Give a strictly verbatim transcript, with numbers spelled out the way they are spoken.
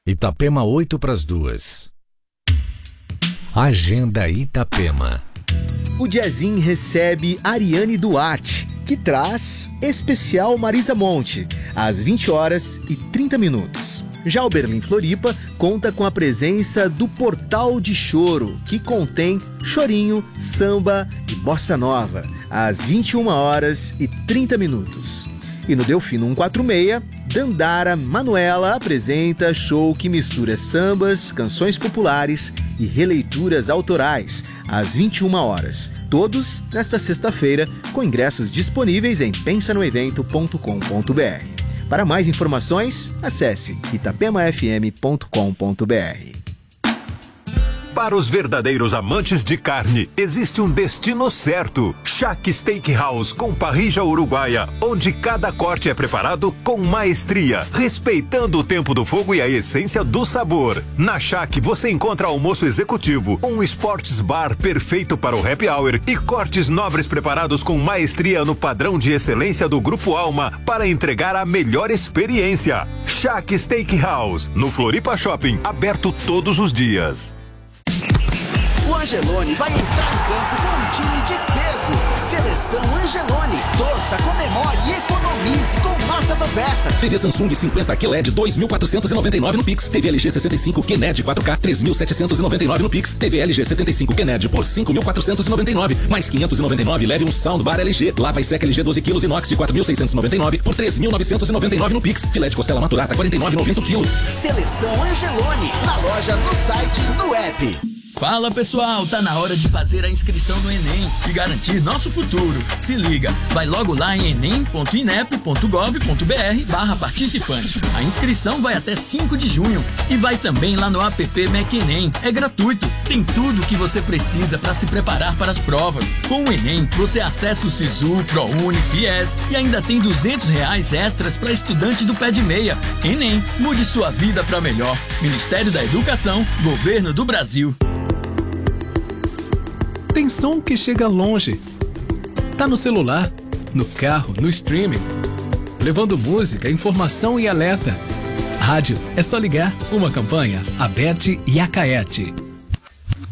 Itapema, oito para as duas. Agenda Itapema. O Jazzin recebe Ariane Duarte, que traz Especial Marisa Monte, às vinte horas e trinta minutos. Já o Berlim Floripa conta com a presença do Portal de Choro, que contém chorinho, samba e bossa nova, às vinte e uma horas e trinta minutos. E no Delfino cento e quarenta e seis, Dandara Manuela apresenta show que mistura sambas, canções populares e releituras autorais, às vinte e uma horas. Todos nesta sexta-feira, com ingressos disponíveis em pensa no evento ponto com ponto b r. Para mais informações, acesse itapema f m ponto com ponto b r. Para os verdadeiros amantes de carne, existe um destino certo. Shack Steakhouse com parrilla uruguaia, onde cada corte é preparado com maestria, respeitando o tempo do fogo e a essência do sabor. Na Shack você encontra almoço executivo, um sports bar perfeito para o happy hour e cortes nobres preparados com maestria no padrão de excelência do Grupo Alma para entregar a melhor experiência. Shack Steakhouse, no Floripa Shopping, aberto todos os dias. O Angelone vai entrar em campo com um time de peso. Seleção Angelone. Torça, comemore e economize com nossas ofertas. T V Samsung cinquenta Q L E D dois mil quatrocentos e noventa e nove no Pix. T V L G sessenta e cinco Q N E D quatro K três mil setecentos e noventa e nove no Pix. T V L G setenta e cinco Q N E D por cinco mil quatrocentos e noventa e nove. Mais quinhentos e noventa e nove, leve um soundbar L G. Lava e seca L G doze quilos inox de quatro mil seiscentos e noventa e nove por três mil novecentos e noventa e nove no Pix. Filé de costela maturata quarenta e nove reais e noventa centavos o quilo. Seleção Angelone. Na loja, no site, no app. Fala pessoal, tá na hora de fazer a inscrição no Enem e garantir nosso futuro. Se liga, vai logo lá em enem ponto inep ponto gov ponto br barra participante. A inscrição vai até cinco de junho e vai também lá no app Mac Enem. É gratuito, tem tudo o que você precisa para se preparar para as provas. Com o Enem, você acessa o Sisu, ProUni, Fies e ainda tem duzentos reais extras para estudante do pé de meia. Enem, mude sua vida para melhor. Ministério da Educação, Governo do Brasil. Tem som que chega longe. Tá no celular, no carro, no streaming. Levando música, informação e alerta. Rádio, é só ligar. Uma campanha, Aberte e Acaerte.